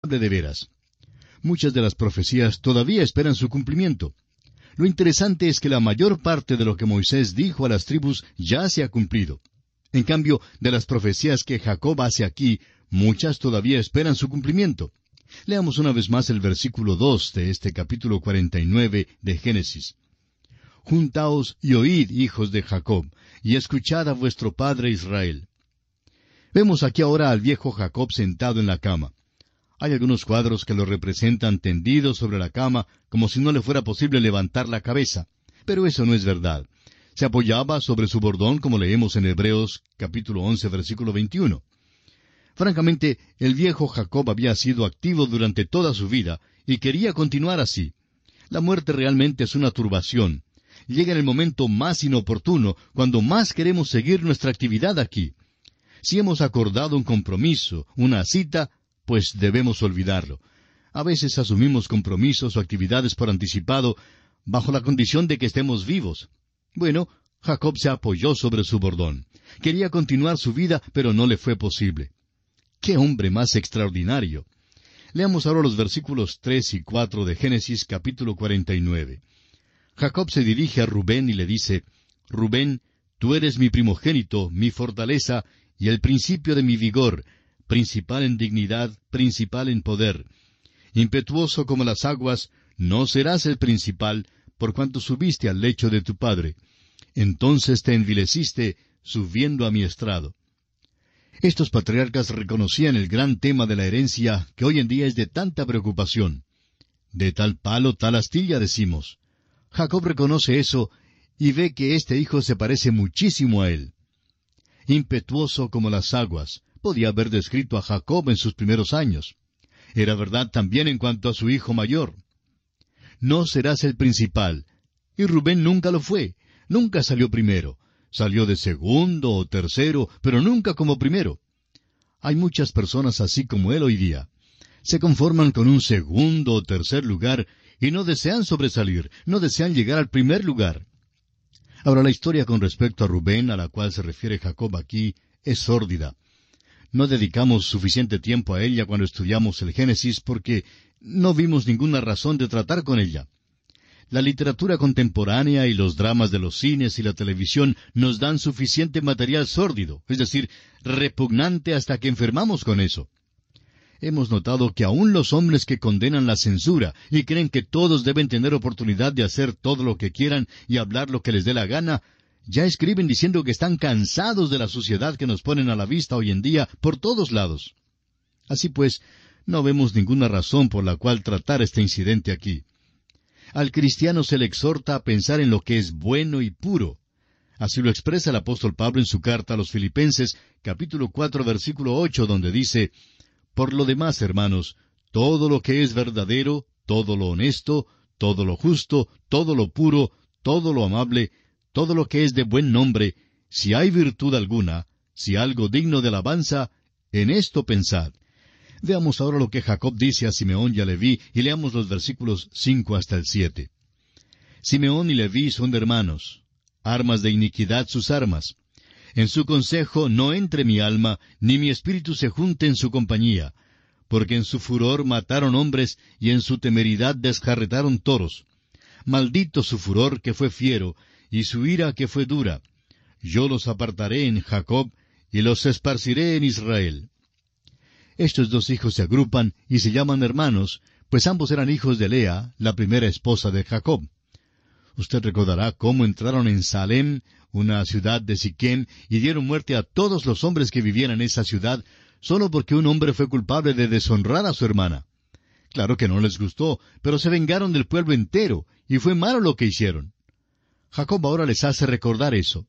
culpable de veras. Muchas de las profecías todavía esperan su cumplimiento. Lo interesante es que la mayor parte de lo que Moisés dijo a las tribus ya se ha cumplido. En cambio, de las profecías que Jacob hace aquí, muchas todavía esperan su cumplimiento. Leamos una vez más el versículo 2 de este capítulo 49 de Génesis. Juntaos y oíd, hijos de Jacob, y escuchad a vuestro padre Israel. Vemos aquí ahora al viejo Jacob sentado en la cama. Hay algunos cuadros que lo representan tendido sobre la cama, como si no le fuera posible levantar la cabeza. Pero eso no es verdad. Se apoyaba sobre su bordón, como leemos en Hebreos capítulo 11, versículo 21. Francamente, el viejo Jacob había sido activo durante toda su vida, y quería continuar así. La muerte realmente es una turbación. Llega en el momento más inoportuno, cuando más queremos seguir nuestra actividad aquí. Si hemos acordado un compromiso, una cita, pues debemos olvidarlo. A veces asumimos compromisos o actividades por anticipado, bajo la condición de que estemos vivos. Bueno, Jacob se apoyó sobre su bordón. Quería continuar su vida, pero no le fue posible. ¡Qué hombre más extraordinario! Leamos ahora los versículos 3 y 4 de Génesis capítulo 49. Jacob se dirige a Rubén y le dice, Rubén, tú eres mi primogénito, mi fortaleza, y el principio de mi vigor, principal en dignidad, principal en poder. Impetuoso como las aguas, no serás el principal, por cuanto subiste al lecho de tu padre. Entonces te envileciste, subiendo a mi estrado. Estos patriarcas reconocían el gran tema de la herencia que hoy en día es de tanta preocupación. De tal palo, tal astilla, decimos. Jacob reconoce eso y ve que este hijo se parece muchísimo a él. Impetuoso como las aguas, podía haber descrito a Jacob en sus primeros años. Era verdad también en cuanto a su hijo mayor. No serás el principal. Y Rubén nunca lo fue. Nunca salió primero. Salió de segundo o tercero, pero nunca como primero. Hay muchas personas así como él hoy día. Se conforman con un segundo o tercer lugar y no desean sobresalir, no desean llegar al primer lugar. Ahora, la historia con respecto a Rubén, a la cual se refiere Jacob aquí, es sórdida. No dedicamos suficiente tiempo a ella cuando estudiamos el Génesis porque no vimos ninguna razón de tratar con ella. La literatura contemporánea y los dramas de los cines y la televisión nos dan suficiente material sórdido, es decir, repugnante hasta que enfermamos con eso. Hemos notado que aun los hombres que condenan la censura y creen que todos deben tener oportunidad de hacer todo lo que quieran y hablar lo que les dé la gana, ya escriben diciendo que están cansados de la suciedad que nos ponen a la vista hoy en día por todos lados. Así pues, no vemos ninguna razón por la cual tratar este incidente aquí. Al cristiano se le exhorta a pensar en lo que es bueno y puro. Así lo expresa el apóstol Pablo en su carta a los Filipenses, capítulo 4, versículo 8, donde dice, Por lo demás, hermanos, todo lo que es verdadero, todo lo honesto, todo lo justo, todo lo puro, todo lo amable, todo lo que es de buen nombre, si hay virtud alguna, si algo digno de alabanza, en esto pensad. Veamos ahora lo que Jacob dice a Simeón y a Leví, y leamos los versículos 5 hasta el 7. Simeón y Leví son hermanos, armas de iniquidad sus armas. En su consejo no entre mi alma, ni mi espíritu se junte en su compañía, porque en su furor mataron hombres, y en su temeridad desjarretaron toros. Maldito su furor que fue fiero, y su ira que fue dura. Yo los apartaré en Jacob, y los esparciré en Israel. Estos dos hijos se agrupan y se llaman hermanos, pues ambos eran hijos de Lea, la primera esposa de Jacob. Usted recordará cómo entraron en Salem, una ciudad de Siquem, y dieron muerte a todos los hombres que vivían en esa ciudad, solo porque un hombre fue culpable de deshonrar a su hermana. Claro que no les gustó, pero se vengaron del pueblo entero, y fue malo lo que hicieron. Jacob ahora les hace recordar eso.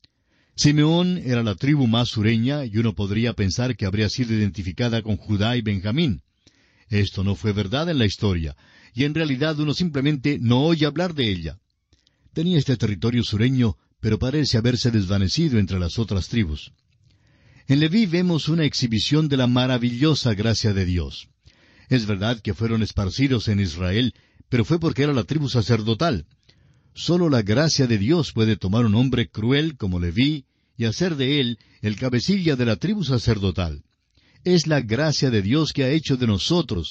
Simeón era la tribu más sureña, y uno podría pensar que habría sido identificada con Judá y Benjamín. Esto no fue verdad en la historia, y en realidad uno simplemente no oye hablar de ella. Tenía este territorio sureño, pero parece haberse desvanecido entre las otras tribus. En Leví vemos una exhibición de la maravillosa gracia de Dios. Es verdad que fueron esparcidos en Israel, pero fue porque era la tribu sacerdotal. Solo la gracia de Dios puede tomar un hombre cruel como Leví y hacer de él el cabecilla de la tribu sacerdotal. Es la gracia de Dios que ha hecho de nosotros,